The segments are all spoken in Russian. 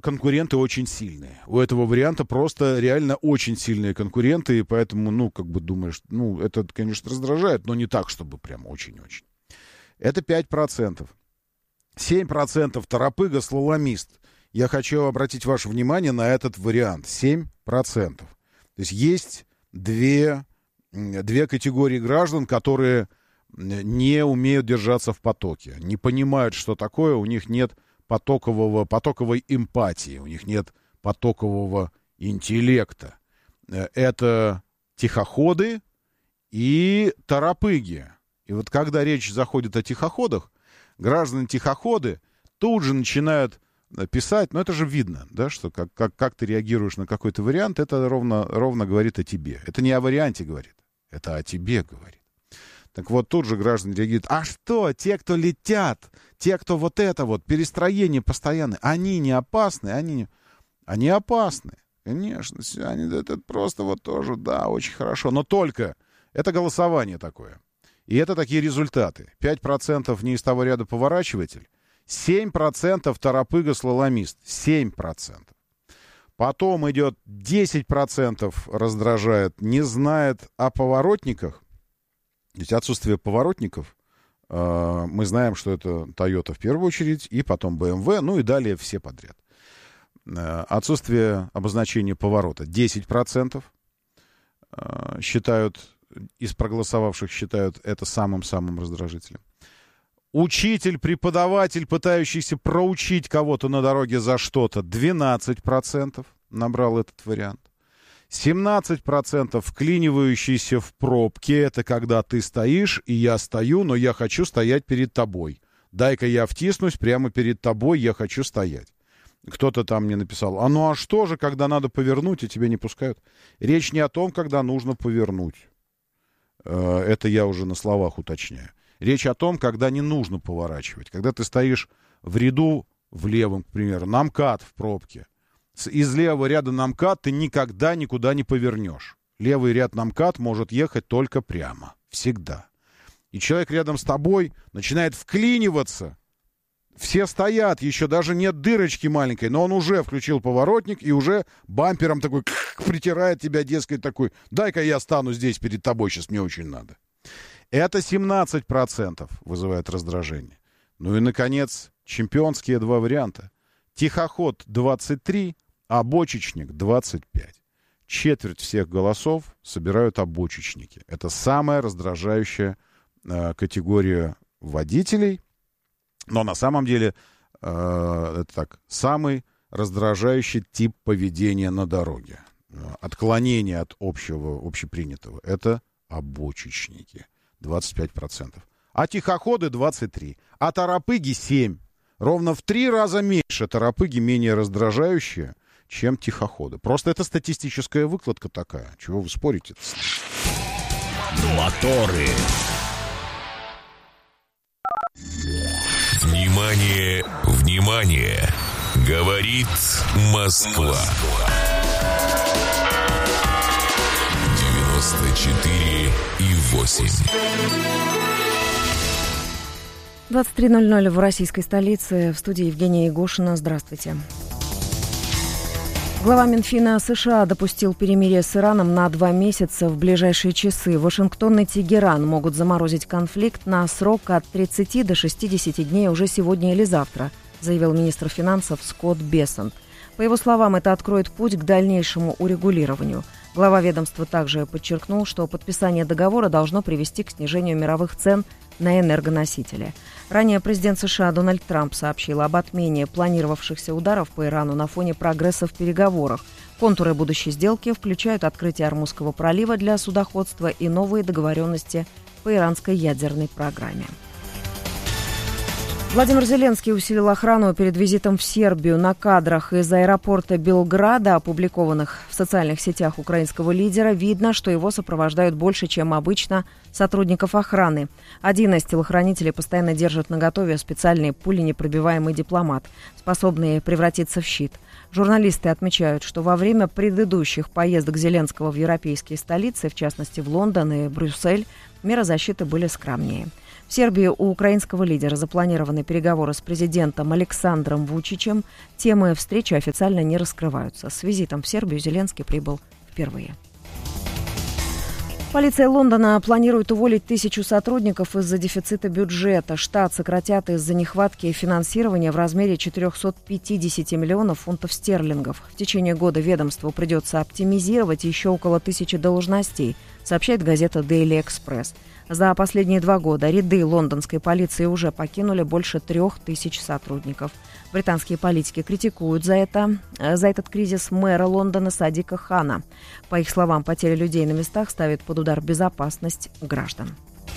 конкуренты очень сильные. У этого варианта просто реально очень сильные конкуренты, и поэтому, думаешь, это, конечно, раздражает, но не так, чтобы прям очень-очень. Это 5%. 7% торопыга, слаломист. Я хочу обратить ваше внимание на этот вариант. 7%. То есть две категории граждан, которые не умеют держаться в потоке, не понимают, что такое, у них нет потоковой эмпатии, у них нет потокового интеллекта. Это тихоходы и торопыги. И вот когда речь заходит о тихоходах, граждане-тихоходы тут же начинают писать, это же видно, да, что как ты реагируешь на какой-то вариант, это ровно говорит о тебе. Это не о варианте говорит, это о тебе говорит. Так вот, тут же граждане реагируют, а что, те, кто летят, те, кто перестроение постоянное, они не опасны? Они опасны, конечно, это просто тоже, да, очень хорошо, но только это голосование такое. И это такие результаты. 5% не из того ряда поворачиватель, 7% торопыга-слаломист, 7%. Потом идет 10% раздражает, не знает о поворотниках. То есть отсутствие поворотников, мы знаем, что это Toyota в первую очередь, и потом BMW, и далее все подряд. Отсутствие обозначения поворота 10% из проголосовавших считают это самым-самым раздражителем. Учитель, преподаватель, пытающийся проучить кого-то на дороге за что-то, 12% набрал этот вариант. 17% вклинивающиеся в пробки, это когда ты стоишь, и я стою, но я хочу стоять перед тобой. Дай-ка я втиснусь прямо перед тобой, я хочу стоять. Кто-то там мне написал, а что же, когда надо повернуть, и тебя не пускают? Речь не о том, когда нужно повернуть. Это я уже на словах уточняю. Речь о том, когда не нужно поворачивать. Когда ты стоишь в ряду, в левом, к примеру, на МКАД в пробке. Из левого ряда на МКАД ты никогда никуда не повернешь. Левый ряд на МКАД может ехать только прямо. Всегда. И человек рядом с тобой начинает вклиниваться. Все стоят, еще даже нет дырочки маленькой, но он уже включил поворотник и уже бампером такой притирает тебя, дескать, такой, дай-ка я стану здесь перед тобой, сейчас мне очень надо. Это 17% вызывает раздражение. И, наконец, чемпионские два варианта. Тихоход 23%, а бочечник 25%. Четверть всех голосов собирают обочечники. Это самая раздражающая категория водителей. Но на самом деле это самый раздражающий тип поведения на дороге. Отклонение от общепринятого. Это обочечники. 25%. А тихоходы 23%. А торопыги 7%. Ровно в 3 раза меньше торопыги менее раздражающие, чем тихоходы. Просто это статистическая выкладка такая. Чего вы спорите? Моторы. Внимание, внимание! Говорит Москва. 94,8. 23:00 в российской столице. В студии Евгения Егошина. Здравствуйте. Глава Минфина США допустил перемирие с Ираном на 2 месяца в ближайшие часы. Вашингтон и Тегеран могут заморозить конфликт на срок от 30 до 60 дней уже сегодня или завтра, заявил министр финансов Скотт Бессент. По его словам, это откроет путь к дальнейшему урегулированию. Глава ведомства также подчеркнул, что подписание договора должно привести к снижению мировых цен на энергоносители. Ранее президент США Дональд Трамп сообщил об отмене планировавшихся ударов по Ирану на фоне прогресса в переговорах. Контуры будущей сделки включают открытие Ормузского пролива для судоходства и новые договоренности по иранской ядерной программе. Владимир Зеленский усилил охрану перед визитом в Сербию. На кадрах из аэропорта Белграда, опубликованных в социальных сетях украинского лидера, видно, что его сопровождают больше, чем обычно, сотрудников охраны. Один из телохранителей постоянно держит наготове специальный пуленепробиваемый дипломат, способный превратиться в щит. Журналисты отмечают, что во время предыдущих поездок Зеленского в европейские столицы, в частности в Лондон и Брюссель, меры защиты были скромнее. В Сербии у украинского лидера запланированы переговоры с президентом Александром Вучичем. Темы встречи официально не раскрываются. С визитом в Сербию Зеленский прибыл впервые. Полиция Лондона планирует уволить 1000 сотрудников из-за дефицита бюджета. Штат сократят из-за нехватки финансирования в размере 450 миллионов фунтов стерлингов. В течение года ведомству придется оптимизировать еще около 1000 должностей, сообщает газета Daily Express. За последние 2 года ряды лондонской полиции уже покинули больше 3000 сотрудников. Британские политики критикуют за этот кризис мэра Лондона Садика Хана. По их словам, потеря людей на местах ставит под удар безопасность граждан.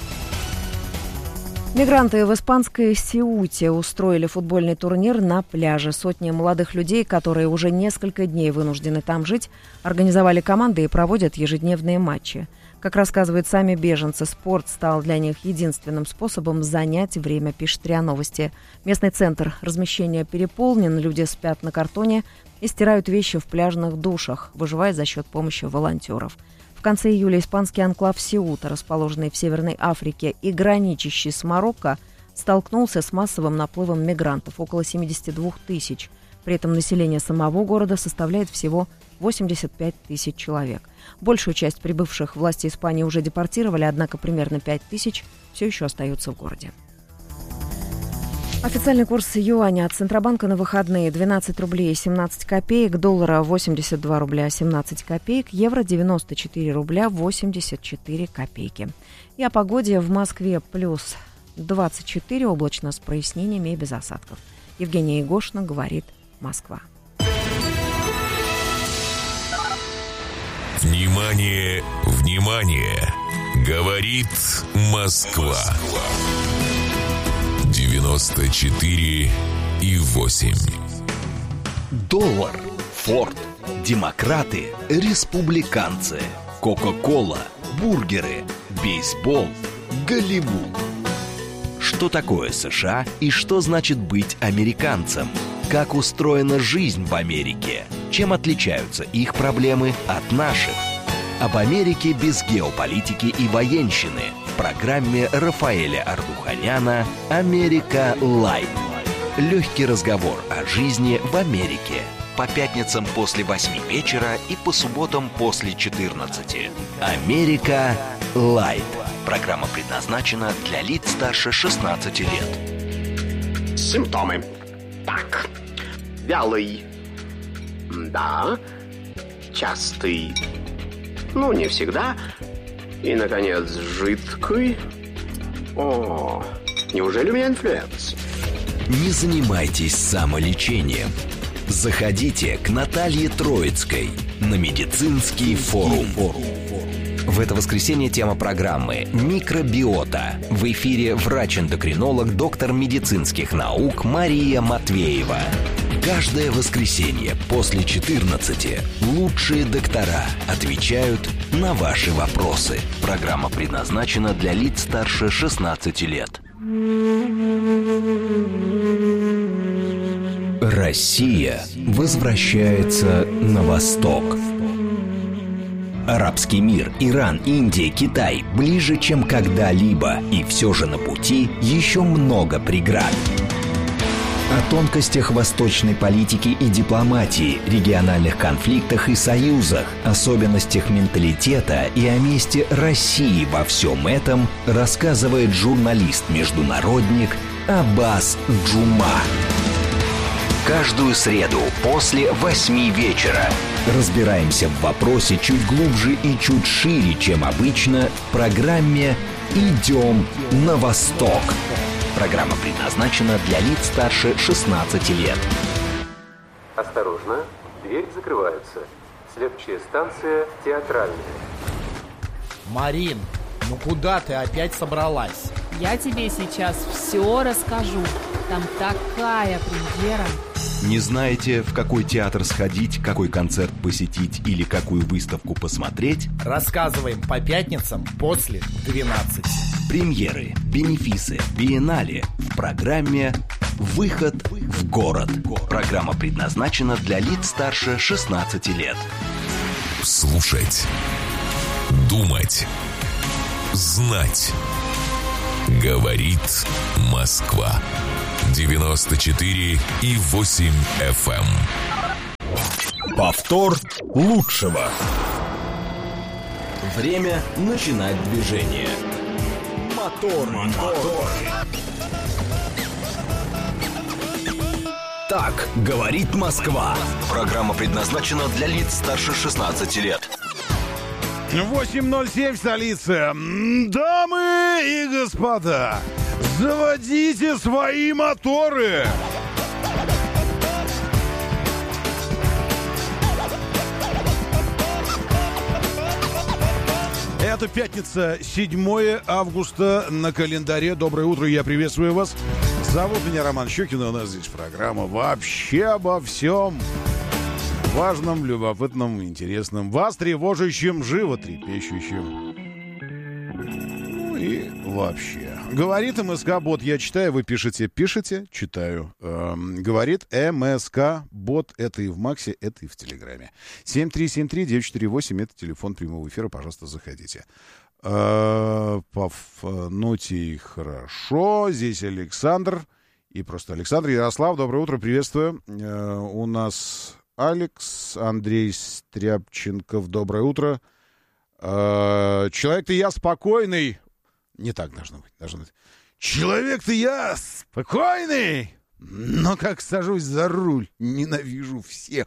Мигранты в испанской Сеуте устроили футбольный турнир на пляже. Сотни молодых людей, которые уже несколько дней вынуждены там жить, организовали команды и проводят ежедневные матчи. Как рассказывают сами беженцы, спорт стал для них единственным способом занять время, пишет РИА Новости. Местный центр размещения переполнен, люди спят на картоне и стирают вещи в пляжных душах, выживая за счет помощи волонтеров. В конце июля испанский анклав Сеута, расположенный в Северной Африке и граничащий с Марокко, столкнулся с массовым наплывом мигрантов, около 72 тысяч. При этом население самого города составляет всего 85 тысяч человек. Большую часть прибывших власти Испании уже депортировали, однако примерно 5 тысяч все еще остаются в городе. Официальный курс юаня от Центробанка на выходные: 12 рублей 17 копеек, доллара 82 рубля 17 копеек, евро 94 рубля 84 копейки. И о погоде: в Москве плюс 24, облачно с прояснениями и без осадков. Евгения Егошина, говорит Москва. Внимание, внимание! Говорит Москва. 94,8. Доллар, Форд, демократы, республиканцы, Кока-кола, бургеры, бейсбол, Голливуд. Что такое США и что значит быть американцем? Как устроена жизнь в Америке? Чем отличаются их проблемы от наших? Об Америке без геополитики и военщины в программе Рафаэля Ардуханяна «Америка Лайт». Легкий разговор о жизни в Америке. По пятницам после 8 вечера и по субботам после 14. «Америка Лайт». Программа предназначена для лиц старше 16 лет. Симптомы. Так. Вялый. Да. Частый. Ну, не всегда. И, наконец, жидкий. О, неужели у меня инфлюенс? Не занимайтесь самолечением. Заходите к Наталье Троицкой на медицинский форум. В это воскресенье тема программы «Микробиота». В эфире врач-эндокринолог, доктор медицинских наук Мария Матвеева. Каждое воскресенье после 14 лучшие доктора отвечают на ваши вопросы. Программа предназначена для лиц старше 16 лет. Россия возвращается на восток. Арабский мир, Иран, Индия, Китай ближе, чем когда-либо. И все же на пути еще много преград. О тонкостях восточной политики и дипломатии, региональных конфликтах и союзах, особенностях менталитета и о месте России во всем этом рассказывает журналист-международник Аббас Джума. Каждую среду после 8 вечера разбираемся в вопросе чуть глубже и чуть шире, чем обычно, в программе «Идем на восток». Программа предназначена для лиц старше 16 лет. Осторожно, двери закрываются. Следующая станция Театральная. Марин, ну куда ты опять собралась? Я тебе сейчас все расскажу. Там такая премьера. Не знаете, в какой театр сходить, какой концерт посетить или какую выставку посмотреть? Рассказываем по пятницам после 12. Премьеры, бенефисы, биеннале в программе «Выход в город». Программа предназначена для лиц старше 16 лет. Слушать, думать, знать. Говорит Москва. 94,8 FM. Повтор лучшего. Время начинать движение. Мотор. Так говорит Москва. Программа предназначена для лиц старше 16 лет. 8:07 в столице. Дамы и господа, заводите свои моторы. Это пятница, 7 августа на календаре. Доброе утро, я приветствую вас. Зовут меня Роман Щукин, и у нас здесь программа вообще обо всем важном, любопытном, интересном, вас тревожащем, животрепещущем. Ну и вообще. Говорит МСК-бот, я читаю, вы пишете, читаю. Говорит МСК-бот, это и в Максе, это и в Телеграме. 7373948, это телефон прямого эфира, пожалуйста, заходите. Пафнутий, хорошо. Здесь Александр. И просто Александр. Ярослав, доброе утро, приветствую. У нас Алекс, Андрей Стряпченков, доброе утро. Человек-то я спокойный. Не так должно быть. Человек-то я спокойный, но как сажусь за руль, ненавижу всех.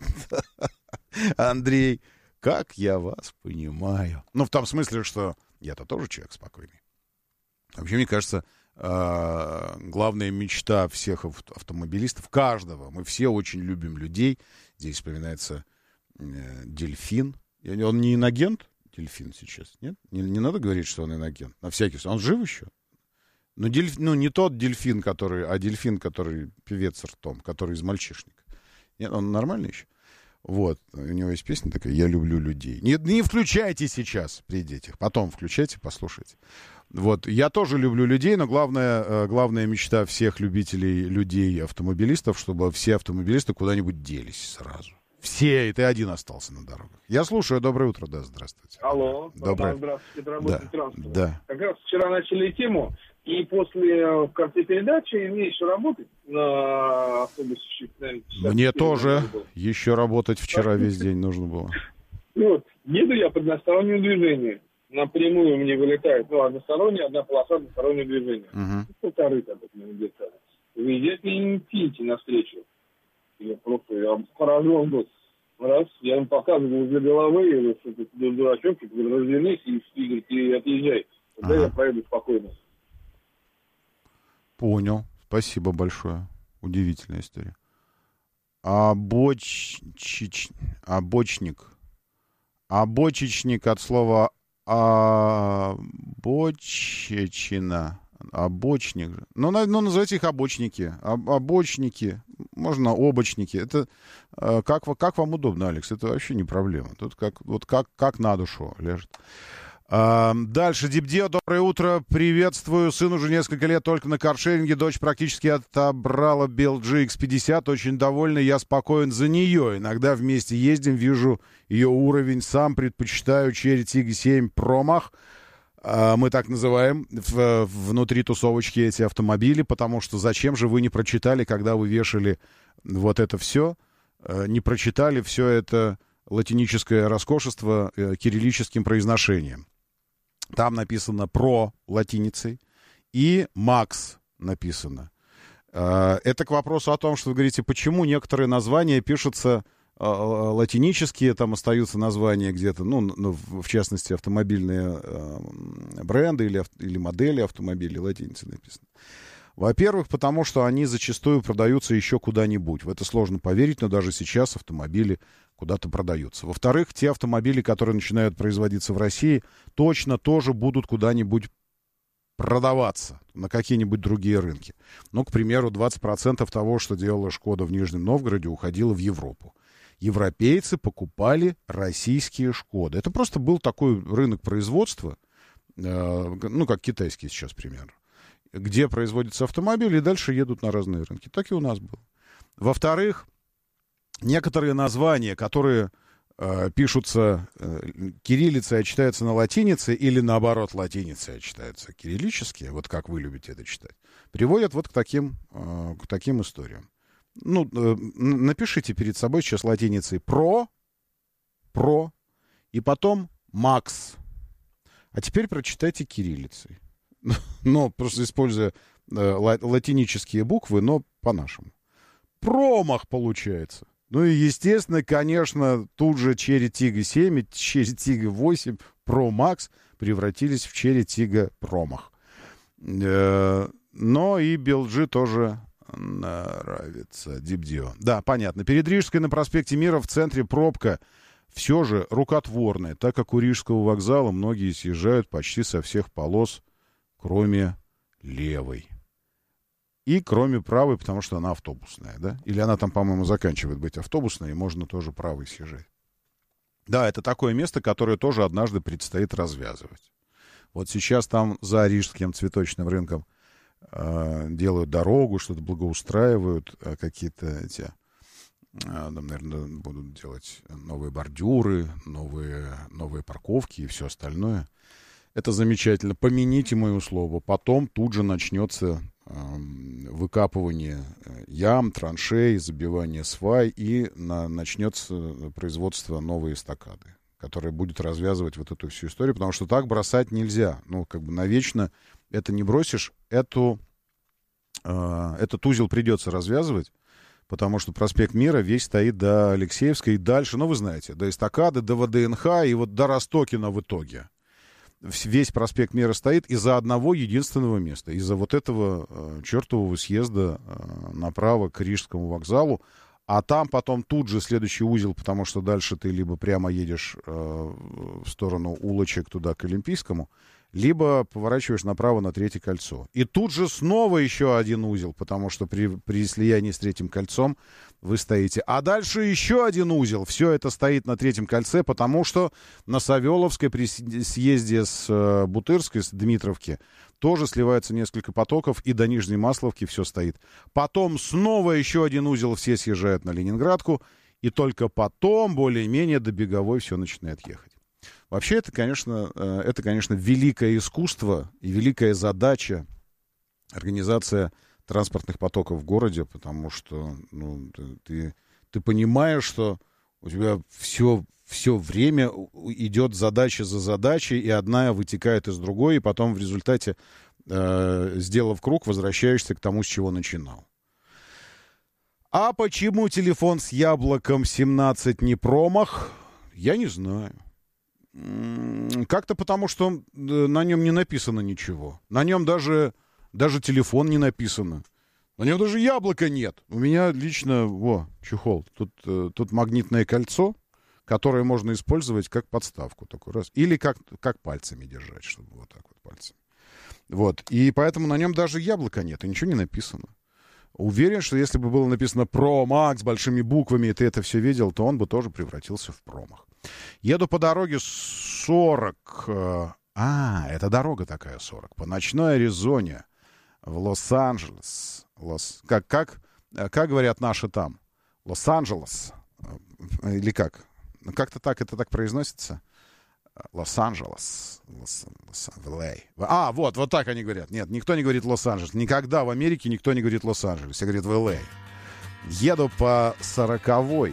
Андрей, как я вас понимаю. Ну, в том смысле, что я-то тоже человек спокойный. Вообще, мне кажется, главная мечта всех автомобилистов, каждого, мы все очень любим людей. Здесь вспоминается дельфин. Он не инагент, дельфин сейчас, нет? Не надо говорить, что он инагент. На всякий случай. Он жив еще? Но не тот дельфин, а дельфин, который певец ртом, который из «Мальчишника». Нет, он нормальный еще? Вот, у него есть песня такая «Я люблю людей». Не включайте сейчас при детях, потом включайте, послушайте. Вот, я тоже люблю людей, но главная мечта всех любителей людей, автомобилистов, чтобы все автомобилисты куда-нибудь делись сразу. Все, и ты один остался на дорогах. Я слушаю, доброе утро, да, здравствуйте. Алло, доброе. Здравствуйте, это работает транспорт. Да. Как раз вчера начали тему, и в конце передачи мне еще работать на автобусе. Мне тоже еще работать вчера весь день нужно было. Вот, еду я по одностороннему движению. Напрямую мне вылетает, одна полоса одностороннего движения. Полторы там где-то. Вы идете и летите навстречу. Я поражен был. Раз, я им показываю из-за головы, что ты дурачок, развернись и отъезжай. Тогда я проеду спокойно. Понял. Спасибо большое. Удивительная история. Обочечник от слова обочечина. Обочник. Ну, назовите их обочники. Обочники. Можно обочники. Это как вам удобно, Алекс? Это вообще не проблема. Тут как на душу лежит. Дальше. Дипдео, доброе утро. Приветствую. Сын уже несколько лет только на каршеринге. Дочь практически отобрала BLG X50. Очень довольна. Я спокоен за нее. Иногда вместе ездим. Вижу ее уровень. Сам предпочитаю Cherry Tiggo 7 Pro Mach. Мы так называем внутри тусовочки эти автомобили, потому что зачем же вы не прочитали, когда вы вешали вот это все, не прочитали все это латиническое роскошество кириллическим произношением. Там написано «про» латиницей и «макс» написано. Это к вопросу о том, что вы говорите, почему некоторые названия пишутся латинические, там остаются названия где-то, в частности, автомобильные бренды или модели автомобилей, латиницей написано. Во-первых, потому что они зачастую продаются еще куда-нибудь. В это сложно поверить, но даже сейчас автомобили куда-то продаются. Во-вторых, те автомобили, которые начинают производиться в России, точно тоже будут куда-нибудь продаваться на какие-нибудь другие рынки. К примеру, 20% того, что делала «Шкода» в Нижнем Новгороде, уходило в Европу. Европейцы покупали российские «Шкоды». Это просто был такой рынок производства, как китайский сейчас примерно, где производятся автомобили и дальше едут на разные рынки. Так и у нас было. Во-вторых, некоторые названия, которые пишутся кириллицей, а читаются на латинице, или наоборот, латиницей, а читаются кириллические, вот как вы любите это читать, приводят вот к таким историям. Ну, напишите перед собой сейчас латиницей про, и потом Макс. А теперь прочитайте кириллицей. Но просто используя латинические буквы, но по-нашему. Промах получается. Ну и, естественно, конечно, тут же Cherry Tiggo 7 и Cherry Tiggo 8 Pro Max превратились в Cherry Tiggo Промах. Но и BLG тоже нравится. Дипдио. Да, понятно. Перед Рижской на проспекте Мира в центре пробка все же рукотворная, так как у Рижского вокзала многие съезжают почти со всех полос, кроме левой. И кроме правой, потому что она автобусная, да? Или она там, по-моему, заканчивает быть автобусной, и можно тоже правой съезжать. Да, это такое место, которое тоже однажды предстоит развязывать. Вот сейчас там за Рижским цветочным рынком делают дорогу, что-то благоустраивают, какие-то эти... Там, наверное, будут делать новые бордюры, новые парковки и все остальное. Это замечательно. Помяните мое слово. Потом тут же начнется выкапывание ям, траншей, забивание свай, и начнется производство новой эстакады, которая будет развязывать вот эту всю историю, потому что так бросать нельзя. Ну, как бы навечно это не бросишь. Этот узел придется развязывать, потому что проспект Мира весь стоит до Алексеевской и дальше, ну, вы знаете, до эстакады, до ВДНХ и вот до Ростокина в итоге. Весь проспект Мира стоит из-за одного единственного места, из-за вот этого чертового съезда направо к Рижскому вокзалу, а там потом тут же следующий узел, потому что дальше ты либо прямо едешь в сторону улочек туда к Олимпийскому, либо поворачиваешь направо на Третье кольцо. И тут же снова еще один узел, потому что при слиянии с Третьим кольцом вы стоите. А дальше еще один узел. Все это стоит на Третьем кольце, потому что на Савеловской при съезде с Бутырской, с Дмитровки, тоже сливается несколько потоков, и до Нижней Масловки все стоит. Потом снова еще один узел, все съезжают на Ленинградку, и только потом, более-менее, до Беговой все начинает ехать. Вообще, это, конечно, великое искусство и великая задача организация транспортных потоков в городе, потому что ты понимаешь, что у тебя все время идет задача за задачей, и одна вытекает из другой, и потом в результате, сделав круг, возвращаешься к тому, с чего начинал. А почему телефон с яблоком 17 не промах, я не знаю. Как-то потому, что на нем не написано ничего. На нем даже телефон не написано. На нем даже яблока нет. У меня лично, чехол. Тут магнитное кольцо, которое можно использовать как подставку. Такой раз. Или как пальцами держать, чтобы вот так вот пальцами. Вот. И поэтому на нем даже яблока нет, и ничего не написано. Уверен, что если бы было написано «Про Макс» большими буквами, и ты это все видел, то он бы тоже превратился в промах. Еду по дороге 40... это дорога такая 40. По ночной Аризоне в Лос-Анджелес. Как говорят наши там? Лос-Анджелес. Или как? Как-то так это так произносится? Лос-Анджелес. В вот так они говорят. Нет, никто не говорит Лос-Анджелес. Никогда в Америке никто не говорит Лос-Анджелес. Все говорят в Л.А. Еду по 40-й.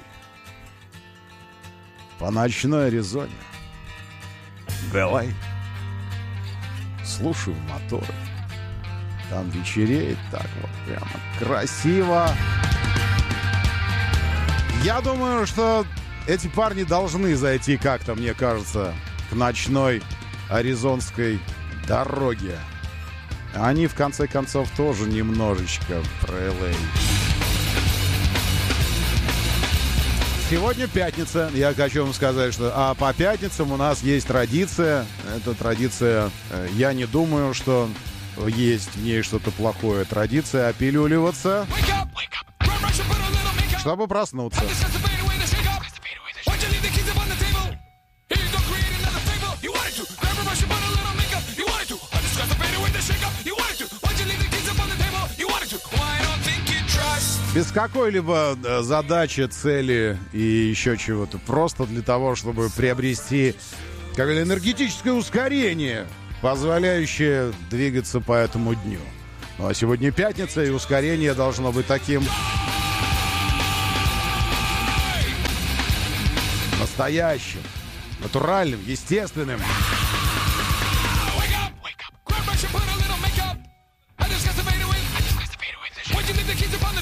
По ночной Аризоне. Давай. Слушаю моторы. Там вечереет так вот прямо красиво. Я думаю, что эти парни должны зайти как-то, мне кажется, к ночной аризонской дороге. Они, в конце концов, тоже немножечко про Л.А. Сегодня пятница. Я хочу вам сказать, что по пятницам у нас есть традиция. Эта традиция, я не думаю, что есть в ней что-то плохое. Традиция опилюливаться, чтобы проснуться. Why don't think you trust Без какой-либо задачи, цели и еще чего-то. Просто для того, чтобы приобрести как энергетическое ускорение, позволяющее двигаться по этому дню. Ну а сегодня пятница, и ускорение должно быть таким настоящим, натуральным, естественным.